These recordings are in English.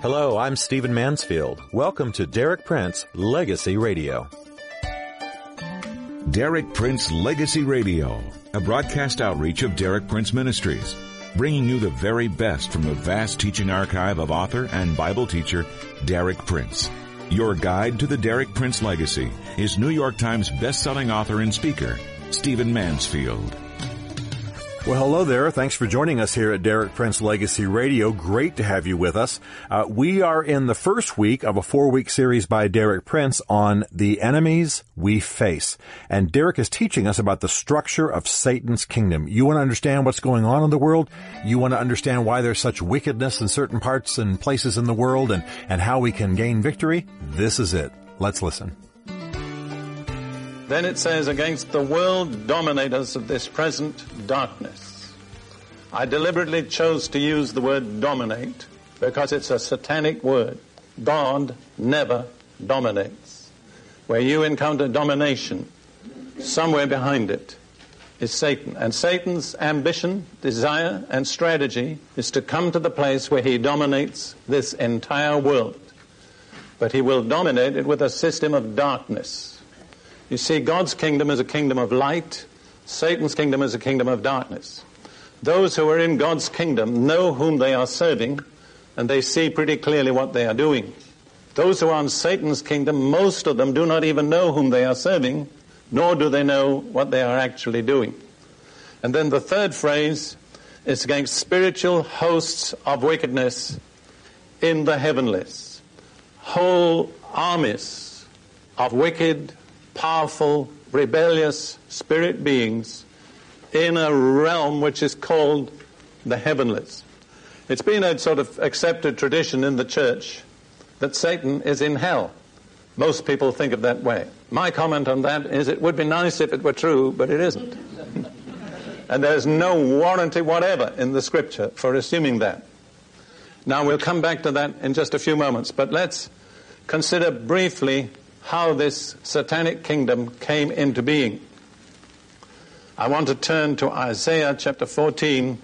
Hello, I'm Stephen Mansfield. Welcome to Derek Prince Legacy Radio. Derek Prince Legacy Radio, a broadcast outreach of Derek Prince Ministries, bringing you the very best from the vast teaching archive of author and Bible teacher Derek Prince. Your guide to the Derek Prince legacy is New York Times best-selling author and speaker, Stephen Mansfield. Well, hello there. Thanks for joining us here at Derek Prince Legacy Radio. Great to have you with us. We are in the first week of a 4-week series by Derek Prince on the enemies we face. And Derek is teaching us about the structure of Satan's kingdom. You want to understand what's going on in the world? You want to understand why there's such wickedness in certain parts and places in the world and how we can gain victory? This is it. Let's listen. Then it says, against the world dominators of this present darkness. I deliberately chose to use the word dominate because it's a satanic word. God never dominates. Where you encounter domination, somewhere behind it is Satan. And Satan's ambition, desire, and strategy is to come to the place where he dominates this entire world. But he will dominate it with a system of darkness. You see, God's kingdom is a kingdom of light. Satan's kingdom is a kingdom of darkness. Those who are in God's kingdom know whom they are serving, and they see pretty clearly what they are doing. Those who are in Satan's kingdom, most of them do not even know whom they are serving, nor do they know what they are actually doing. And then the third phrase is against spiritual hosts of wickedness in the heavenlies. Whole armies of wicked, powerful, rebellious spirit beings in a realm which is called the heavenlies. It's been a sort of accepted tradition in the church that Satan is in hell. Most people think of that way. My comment on that is it would be nice if it were true, but it isn't. And there's no warranty whatever in the scripture for assuming that. Now we'll come back to that in just a few moments, but let's consider briefly how this satanic kingdom came into being. I want to turn to Isaiah chapter 14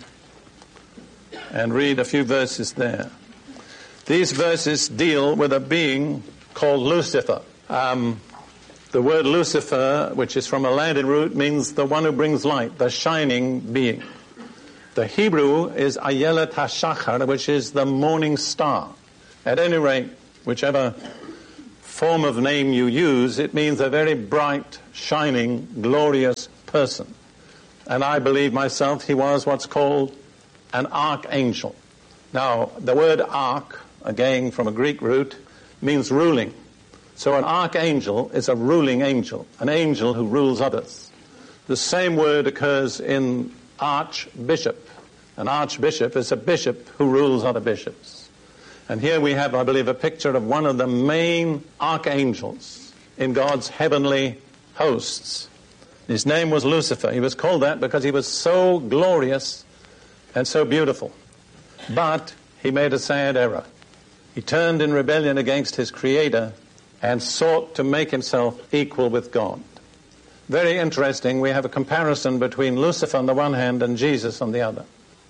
and read a few verses there. These verses deal with a being called Lucifer. The word Lucifer, which is from a Latin root, means the one who brings light, the shining being. The Hebrew is Ayelet HaShachar, which is the morning star. At any rate, whichever form of name you use, it means a very bright, shining, glorious person. And I believe myself he was what's called an archangel. Now, the word arch, again from a Greek root, means ruling. So an archangel is a ruling angel, an angel who rules others. The same word occurs in archbishop. An archbishop is a bishop who rules other bishops. And here we have, I believe, a picture of one of the main archangels in God's heavenly hosts. His name was Lucifer. He was called that because he was so glorious and so beautiful. But he made a sad error. He turned in rebellion against his Creator and sought to make himself equal with God. Very interesting. We have a comparison between Lucifer on the one hand and Jesus on the other.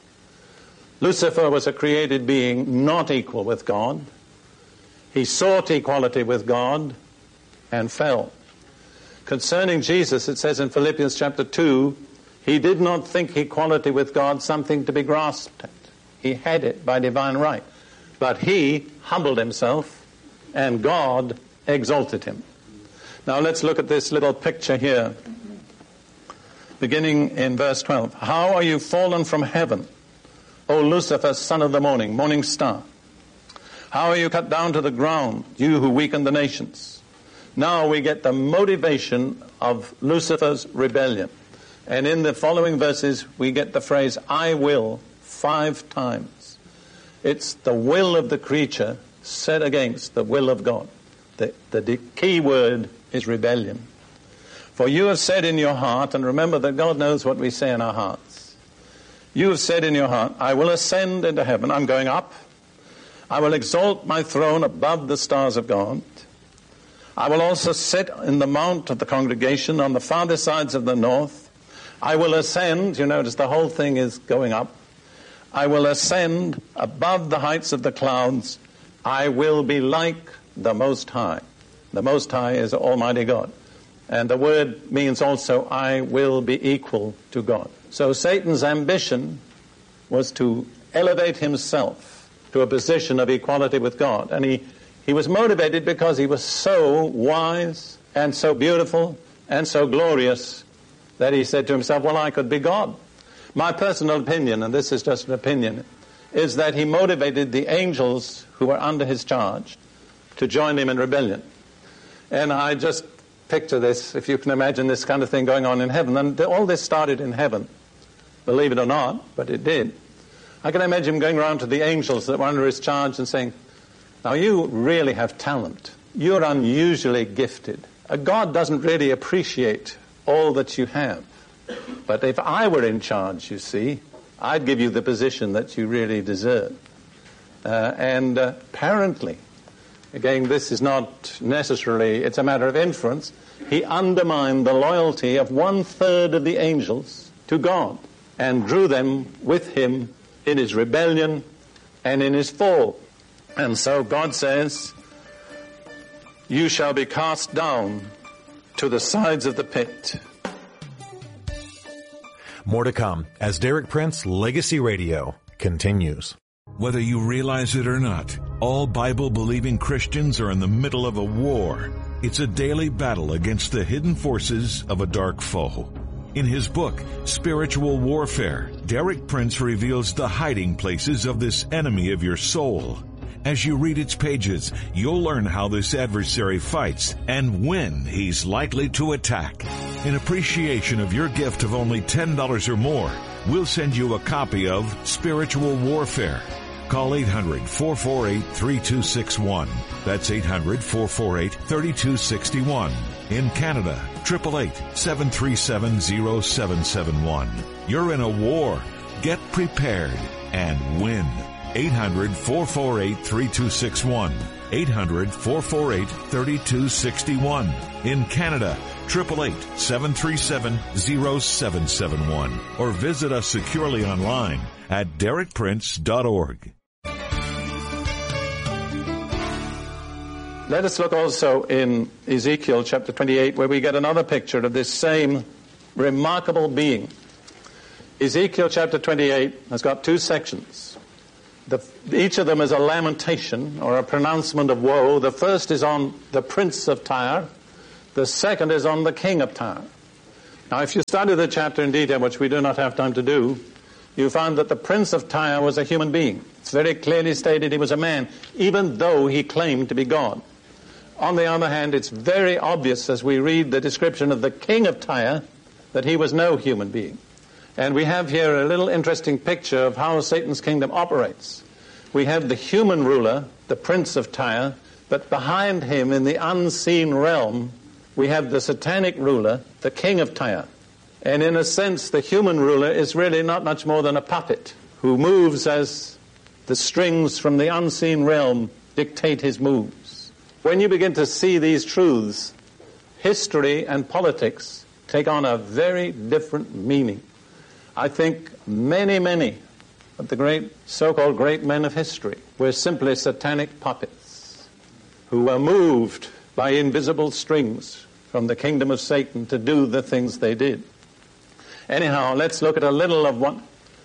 Lucifer was a created being not equal with God. He sought equality with God and fell. Concerning Jesus, it says in Philippians chapter 2, he did not think equality with God something to be grasped at. He had it by divine right. But he humbled himself and God exalted him. Now let's look at this little picture here, beginning in verse 12. How are you fallen from heaven, O Lucifer, son of the morning star? How are you cut down to the ground, you who weaken the nations? Now we get the motivation of Lucifer's rebellion. And in the following verses, we get the phrase, I will, 5 times. It's the will of the creature set against the will of God. The key word is rebellion. For you have said in your heart, and remember that God knows what we say in our hearts. You have said in your heart, I will ascend into heaven. I'm going up. I will exalt my throne above the stars of God. I will also sit in the mount of the congregation on the farther sides of the north. I will ascend. You notice the whole thing is going up. I will ascend above the heights of the clouds I will be like the Most High. The Most High is Almighty God. And the word means also, I will be equal to God. So Satan's ambition was to elevate himself to a position of equality with God. And he was motivated because he was so wise and so beautiful and so glorious that he said to himself, well, I could be God. My personal opinion, and this is just an opinion, is that he motivated the angels who were under his charge to join him in rebellion. And I just picture this, if you can imagine this kind of thing going on in heaven. And all this started in heaven, believe it or not, but it did. I can imagine him going around to the angels that were under his charge and saying, now you really have talent. You're unusually gifted. God doesn't really appreciate all that you have. But if I were in charge, you see, I'd give you the position that you really deserve. And apparently, again, this is not necessarily, it's a matter of inference, he undermined the loyalty of 1/3 of the angels to God and drew them with him in his rebellion and in his fall. And so God says, you shall be cast down to the sides of the pit. More to come as Derek Prince Legacy Radio continues. Whether you realize it or not, all Bible-believing Christians are in the middle of a war. It's a daily battle against the hidden forces of a dark foe. In his book, Spiritual Warfare, Derek Prince reveals the hiding places of this enemy of your soul. As you read its pages, you'll learn how this adversary fights and when he's likely to attack. In appreciation of your gift of only $10 or more, we'll send you a copy of Spiritual Warfare. Call 800-448-3261. That's 800-448-3261. In Canada, 888-737-0771. You're in a war. Get prepared and win. 800-448-3261. 800-448-3261. In Canada, 888-737-0771. Or visit us securely online at derekprince.org. Let us look also in Ezekiel chapter 28, where we get another picture of this same remarkable being. Ezekiel chapter 28 has got two sections. Each of them is a lamentation or a pronouncement of woe. The first is on the prince of Tyre. The second is on the king of Tyre. Now, if you study the chapter in detail, which we do not have time to do, you find that the prince of Tyre was a human being. It's very clearly stated he was a man, even though he claimed to be God. On the other hand, it's very obvious as we read the description of the king of Tyre that he was no human being. And we have here a little interesting picture of how Satan's kingdom operates. We have the human ruler, the prince of Tyre, but behind him in the unseen realm, we have the satanic ruler, the king of Tyre. And in a sense, the human ruler is really not much more than a puppet who moves as the strings from the unseen realm dictate his moves. When you begin to see these truths, history and politics take on a very different meaning. I think many of the great, so-called great men of history were simply satanic puppets who were moved by invisible strings from the kingdom of Satan to do the things they did. Anyhow, let's look at a little of what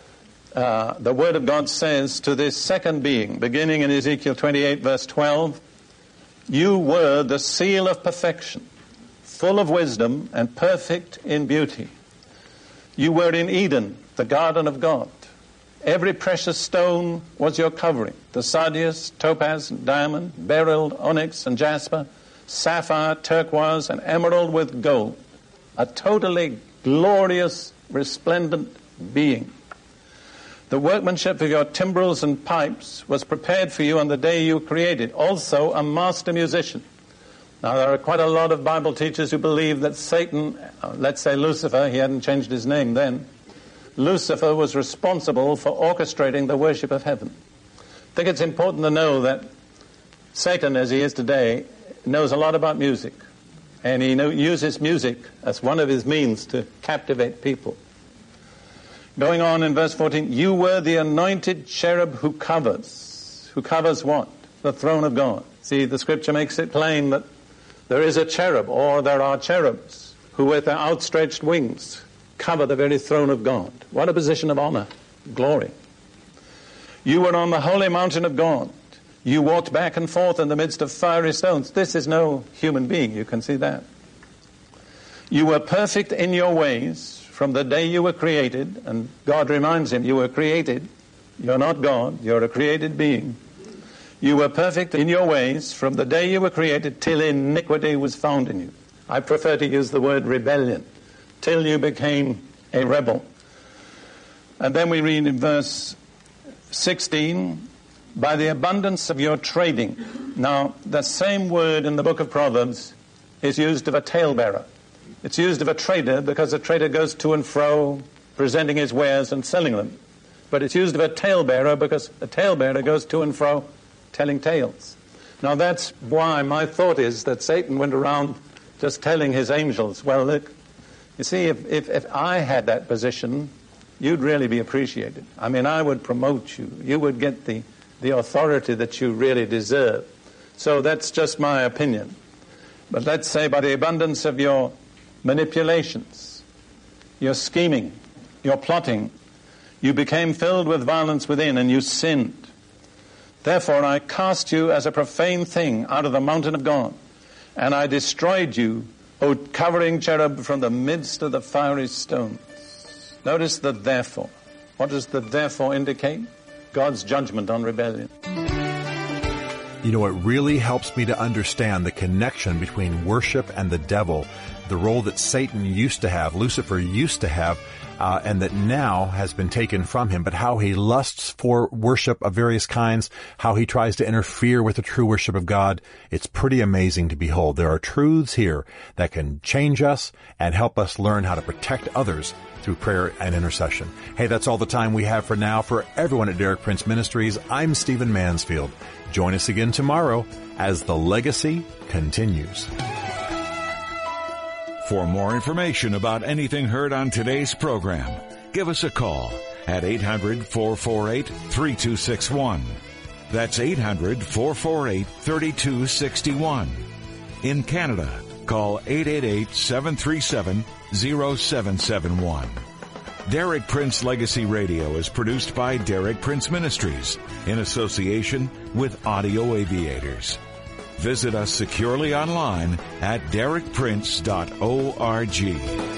the Word of God says to this second being, beginning in Ezekiel 28, verse 12. You were the seal of perfection, full of wisdom and perfect in beauty. You were in Eden, the garden of God. Every precious stone was your covering, the sardius, topaz, diamond, beryl, onyx, and jasper, sapphire, turquoise, and emerald with gold. A totally glorious, resplendent being. The workmanship of your timbrels and pipes was prepared for you on the day you were created. Also a master musician. Now, there are quite a lot of Bible teachers who believe that Satan, let's say Lucifer, he hadn't changed his name then, Lucifer was responsible for orchestrating the worship of heaven. I think it's important to know that Satan, as he is today, knows a lot about music. And he uses music as one of his means to captivate people. Going on in verse 14, you were the anointed cherub who covers. Who covers what? the throne of God. See, the scripture makes it plain that there is a cherub, or there are cherubs, who with their outstretched wings cover the very throne of God. What a position of honor, glory. You were on the holy mountain of God. You walked back and forth in the midst of fiery stones. This is no human being, you can see that. You were perfect in your ways from the day you were created, and God reminds him, you were created. You're not God, you're a created being. You were perfect in your ways from the day you were created till iniquity was found in you. I prefer to use the word rebellion, till you became a rebel. And then we read in verse 16, by the abundance of your trading. Now, the same word in the book of Proverbs is used of a talebearer. It's used of a trader because a trader goes to and fro presenting his wares and selling them. But it's used of a talebearer because a talebearer goes to and fro telling tales. Now that's why my thought is that Satan went around just telling his angels, well, look, you see, if I had that position, you'd really be appreciated. I mean, I would promote you. You would get the authority that you really deserve. So that's just my opinion. But let's say by the abundance of your manipulations, your scheming, your plotting, you became filled with violence within and you sinned. Therefore I cast you as a profane thing out of the mountain of God, and I destroyed you, O covering cherub, from the midst of the fiery stones. Notice the therefore. What does the therefore indicate? God's judgment on rebellion. You know, it really helps me to understand the connection between worship and the devil, the role that Satan used to have, Lucifer used to have, and that now has been taken from him, but how he lusts for worship of various kinds, how he tries to interfere with the true worship of God. It's pretty amazing to behold. There are truths here that can change us and help us learn how to protect others through prayer and intercession. Hey, that's all the time we have for now. For everyone at Derek Prince Ministries, I'm Stephen Mansfield. Join us again tomorrow as the legacy continues. For more information about anything heard on today's program, give us a call at 800-448-3261. That's 800-448-3261. In Canada, call 888-737-0771. Derek Prince Legacy Radio is produced by Derek Prince Ministries in association with Audio Aviators. Visit us securely online at derekprince.org.